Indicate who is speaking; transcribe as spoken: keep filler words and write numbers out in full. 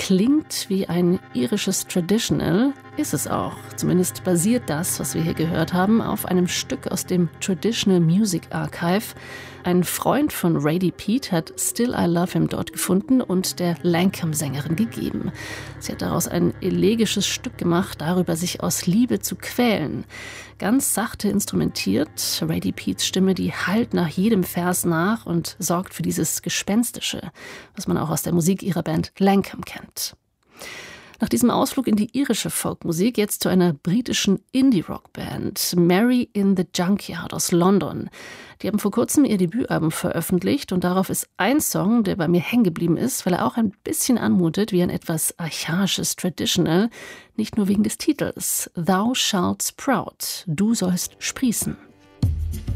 Speaker 1: klingt wie ein irisches Traditional, ist es auch. Zumindest basiert das, was wir hier gehört haben, auf einem Stück aus dem Traditional Music Archive. Ein Freund von Radie Peat hat Still I Love Him dort gefunden und der Lankum-Sängerin gegeben. Sie hat daraus ein elegisches Stück gemacht, darüber sich aus Liebe zu quälen. Ganz sachte instrumentiert, Radie Peats Stimme, die hallt nach jedem Vers nach und sorgt für dieses Gespenstische, was man auch aus der Musik ihrer Band Lankum kennt. Nach diesem Ausflug in die irische Folkmusik jetzt zu einer britischen Indie-Rock-Band, Mary in the Junkyard aus London. Die haben vor kurzem ihr Debütalbum veröffentlicht und darauf ist ein Song, der bei mir hängen geblieben ist, weil er auch ein bisschen anmutet wie ein etwas archaisches Traditional, nicht nur wegen des Titels. Thou shalt sprout, du sollst sprießen.